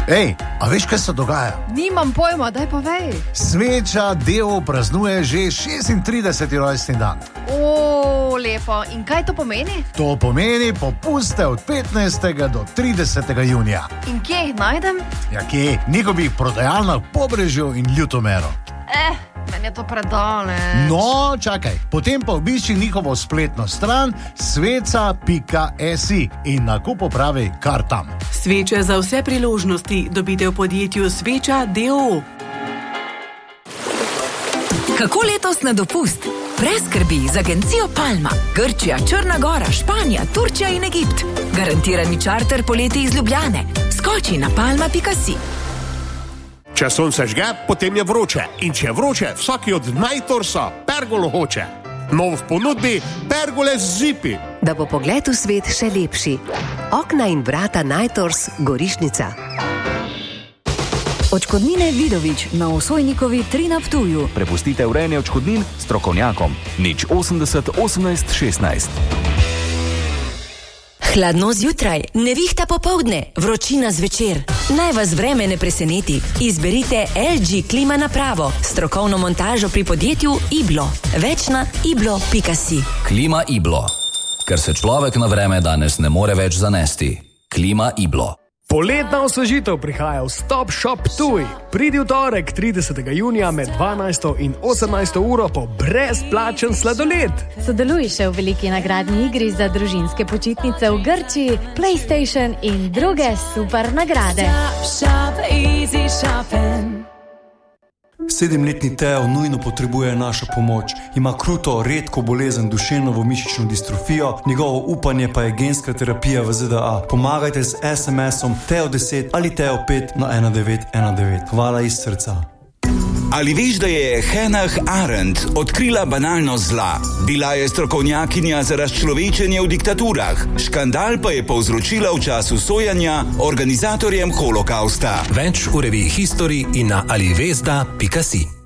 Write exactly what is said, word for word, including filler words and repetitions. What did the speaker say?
Ej, a veš, kaj se dogaja? Nimam pojma, daj povej. Sveča Deo praznuje že šestintrideseti rojstni dan. O, lepo. In kaj to pomeni? To pomeni popuste od petnajstega do tridesetega junija. In kje jih najdem? Ja, kje? Njihovih prodajalnah Pobrežju in Ljutomeru. Eh, meni je to predaleč. No, čakaj, potem pa obišči njihovo spletno stran sveca pika si in nakup opravi kar tam. Sveče za vse priložnosti dobite v podjetju Sveča D O O. Kako letos na dopust? Brez skrbi z agencijo Palma. Grčija, Črna Gora, Španija, Turčija in Egipt. Garantirani čarter poleti iz Ljubljane. Skoči na palma pika si. Če sonce žge, potem je vroče. In če je vroče, vsaki od Nightorsa pergolo hoče. Nov v ponudbi pergole z zipi. Da bo pogled v svet še lepši. Okna in vrata Nightors Gorišnica. Odškodnine Vidovič na Osojnikovi tri na Ptuju. Prepustite urejanje odškodnin strokovnjakom. Nič osemdeset osemnajst šestnajst. Hladno zjutraj, nevihta popovdne, vročina zvečer. Naj vas vreme ne preseneti. Izberite L G klima napravo, strokovno montažo pri podjetju Iblo. Več na iblo pika si. Klima Iblo. Ker se človek na vreme danes ne more več zanesti. Klima Iblo. Poletna osvežitev prihaja v Stop Shop Ptuj. Pridi v torek tridesetega junija med dvanajsto in osemnajsto uro po brezplačen sladoled. Sodeluj še v veliki nagradni igri za družinske počitnice v Grčiji, PlayStation in druge super nagrade. Shop, easy shopping. Sedemletni Teo nujno potrebuje našo pomoč. Ima kruto, redko bolezen duševno-mišično distrofijo, njegovo upanje pa je genska terapija v Z D A. Pomagajte z es em esom Teo deset ali Teo pet na ena devet ena devet. Hvala iz srca. Ali veš, da je Hannah Arendt odkrila banalnost zla? Bila je strokovnjakinja za razčlovečenje v diktaturah. Škandal pa je povzročila v času sojanja organizatorjem holokausta. Več v reviji History in na alivesda pika si.